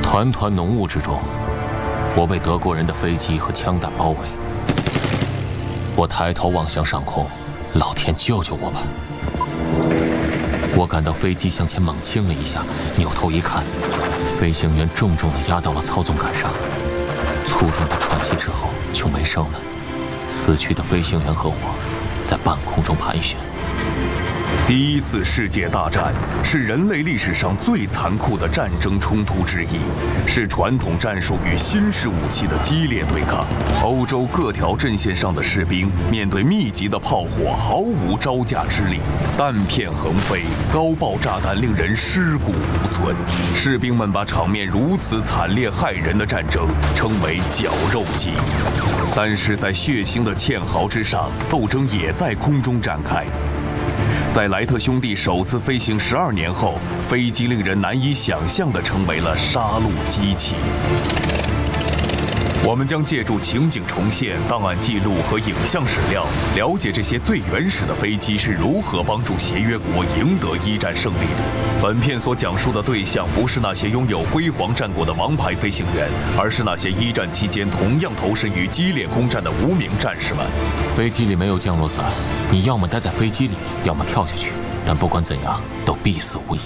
团团浓雾之中，我被德国人的飞机和枪弹包围。我抬头望向上空，老天救救我吧！我感到飞机向前猛倾了一下，扭头一看，飞行员重重地压到了操纵杆上，粗重的喘气之后就没声了。死去的飞行员和我在半空中盘旋。 第一次世界大战是人类历史上最残酷的战争冲突之一，是传统战术与新式武器的激烈对抗。欧洲各条阵线上的士兵面对密集的炮火毫无招架之力，弹片横飞，高爆炸弹令人尸骨无存。士兵们把场面如此惨烈骇人的战争称为绞肉机。但是在血腥的堑壕之上，斗争也在空中展开。在莱特兄弟首次飞行12年后，飞机令人难以想象地成为了杀戮机器。我们将借助情景重现、档案记录和影像史料，了解这些最原始的飞机是如何帮助协约国赢得一战胜利的。本片所讲述的对象不是那些拥有辉煌战果的王牌飞行员，而是那些一战期间同样投身于激烈空战的无名战士们。 飞机里没有降落伞，你要么待在飞机里，要么跳下去，但不管怎样都必死无疑。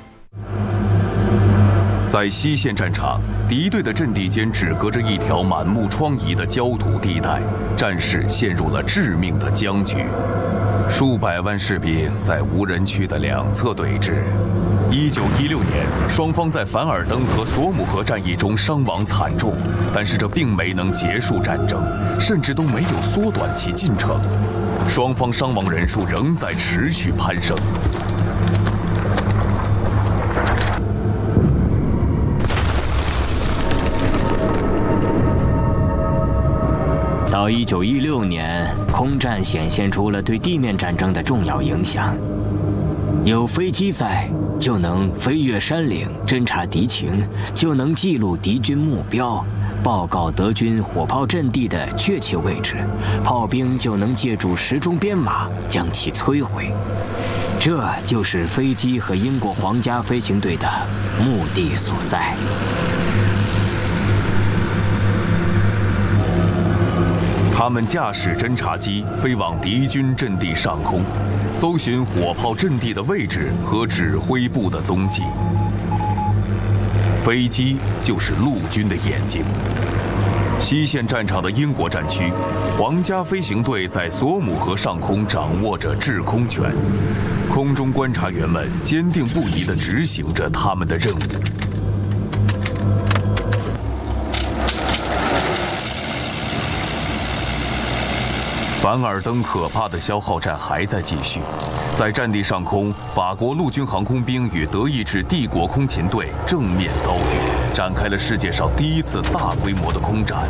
在西线战场，敌对的阵地间只隔着一条满目疮痍的焦土地带，战事陷入了致命的僵局。数百万士兵在无人区的两侧对峙。1916年，双方在凡尔登和索姆河战役中伤亡惨重，但是这并没能结束战争，甚至都没有缩短其进程。双方伤亡人数仍在持续攀升。 到1916年，空战显现出了对地面战争的重要影响。有飞机在，就能飞越山岭侦察敌情，就能记录敌军目标，报告德军火炮阵地的确切位置，炮兵就能借助时钟编码将其摧毁。这就是飞机和英国皇家飞行队的目的所在。 他们驾驶侦察机飞往敌军阵地上空，搜寻火炮阵地的位置和指挥部的踪迹。飞机就是陆军的眼睛。西线战场的英国战区，皇家飞行队在索姆河上空掌握着制空权，空中观察员们坚定不移地执行着他们的任务。凡尔登可怕的消耗战还在继续，在战地上空，法国陆军航空兵与德意志帝国空勤队正面遭遇，展开了世界上第一次大规模的空战。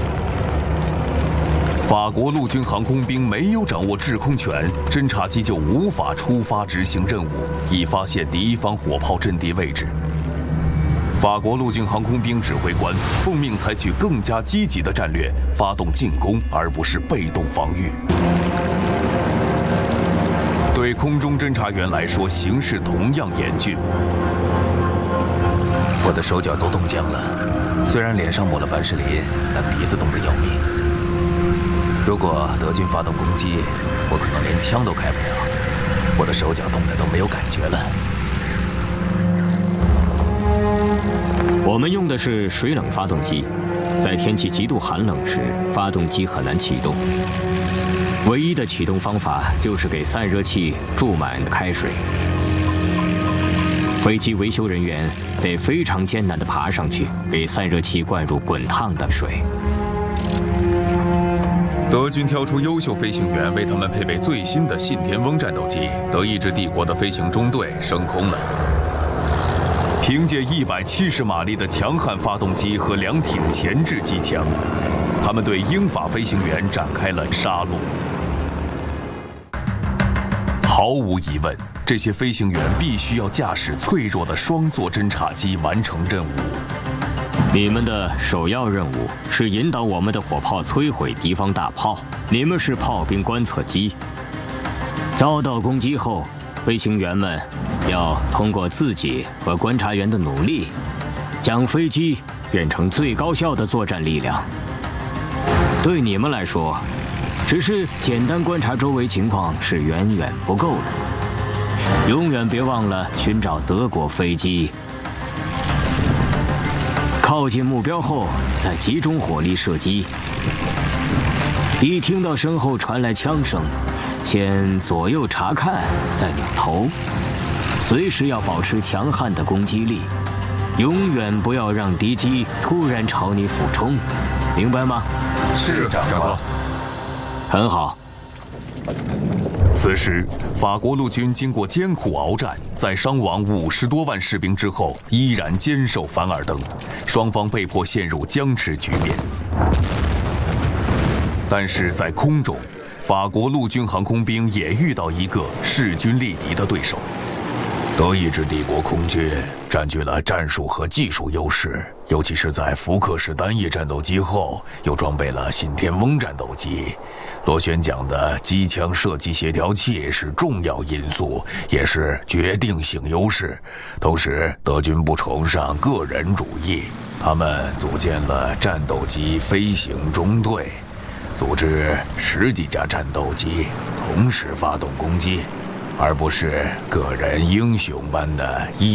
法国陆军航空兵没有掌握制空权，侦察机就无法出发执行任务，以发现敌方火炮阵地位置。法国陆军航空兵指挥官奉命采取更加积极的战略，发动进攻，而不是被动防御。对空中侦察员来说，形势同样严峻。 我的手脚都冻僵了，虽然脸上抹了凡士林，但鼻子冻得要命。如果德军发动攻击，我可能连枪都开不了，我的手脚冻得都没有感觉了。 我们用的是水冷发动机，在天气极度寒冷时，发动机很难启动。唯一的启动方法就是给散热器注满开水。飞机维修人员得非常艰难地爬上去，给散热器灌入滚烫的水。 德军挑出优秀飞行员，为他们配备最新的信天翁战斗机，德意志帝国的飞行中队升空了。凭借170马力的强悍发动机和2挺前置机枪，他们对英法飞行员展开了杀戮。毫无疑问，这些飞行员必须要驾驶脆弱的双座侦察机完成任务。 你们的首要任务是引导我们的火炮摧毁敌方大炮，你们是炮兵观测机。遭到攻击后，飞行员们要通过自己和观察员的努力，将飞机变成最高效的作战力量。对你们来说，只是简单观察周围情况是远远不够的。永远别忘了寻找德国飞机，靠近目标后再集中火力射击。一听到身后传来枪声，先左右查看，再扭头，随时要保持强悍的攻击力，永远不要让敌机突然朝你俯冲，明白吗？ 是，长官。 很好。 此时，法国陆军经过艰苦鏖战，在伤亡50多万士兵之后，依然坚守凡尔登，双方被迫陷入僵持局面。但是在空中，法国陆军航空兵也遇到一个势均力敌的对手。 德意志帝国空军占据了战术和技术优势，尤其是在福克式单翼战斗机后，又装备了信天翁战斗机。螺旋桨的机枪射击协调器是重要因素，也是决定性优势。同时，德军不崇尚个人主义，他们组建了战斗机飞行中队，组织10几架战斗机同时发动攻击，而不是个人英雄般的